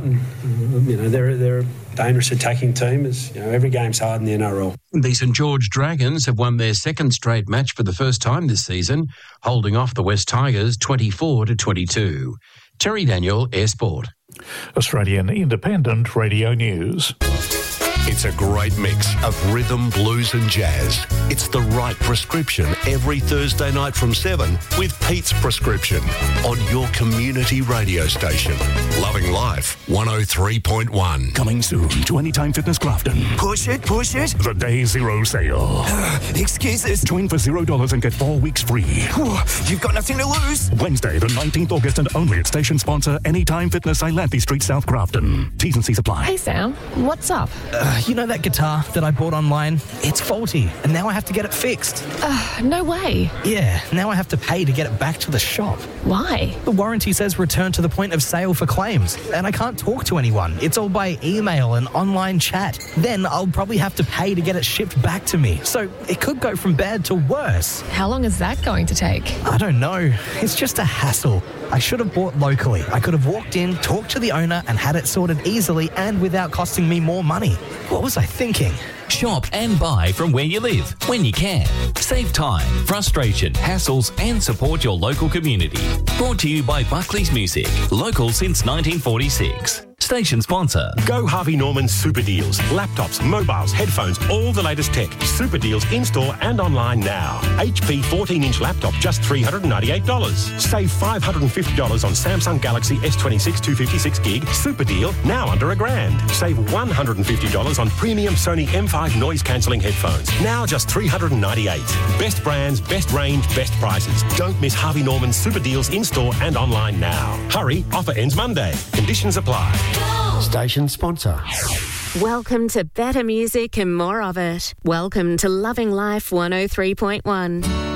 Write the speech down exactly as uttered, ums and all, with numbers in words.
And, uh, you know, they're they're a dangerous attacking team. As you know, every game's hard in the N R L. The St George Dragons have won their second straight match for the first time this season, holding off the West Tigers twenty-four to twenty-two. Terry Daniel, Air Sport. Australian Independent Radio News. It's a great mix of rhythm, blues and jazz. It's the right prescription every Thursday night from seven with Pete's Prescription on your community radio station. Loving Life, one oh three point one. Coming soon to Anytime Fitness Grafton. Push it, push it. The Day Zero Sale. Excuses. Join for zero dollars and get four weeks free. You've got nothing to lose. Wednesday, the nineteenth of August, and only at station sponsor Anytime Fitness, Ilanthi Street, South Grafton. T's and C's apply. Hey, Sam. What's up? Uh, you know that guitar that I bought online? It's faulty, and now I have to get it fixed. Uh, no way. Yeah, now I have to pay to get it back to the shop. Why? The warranty says return to the point of sale for claims, and I can't talk to anyone. It's all by email and online chat. Then I'll probably have to pay to get it shipped back to me. So it could go from bad to worse. How long is that going to take? I don't know. It's just a hassle. I should have bought locally. I could have walked in, talked to the owner, and had it sorted easily and without costing me more money. What was I thinking? Shop and buy from where you live, when you can. Save time, frustration, hassles, and support your local community. Brought to you by Buckley's Music, local since nineteen forty-six. Station sponsor. Go Harvey Norman Super Deals. Laptops, mobiles, headphones, all the latest tech. Super Deals in-store and online now. H P fourteen-inch laptop, just three hundred ninety-eight dollars. Save five hundred fifty dollars on Samsung Galaxy S twenty-six two fifty-six gig. Super deal, now under a grand. Save one hundred fifty dollars on premium Sony M five noise-cancelling headphones. Now just three hundred ninety-eight dollars. Best brands, best range, best prices. Don't miss Harvey Norman Super Deals in-store and online now. Hurry, offer ends Monday. Conditions apply. Station sponsor. Welcome to better music and more of it. Welcome to Loving Life one oh three point one.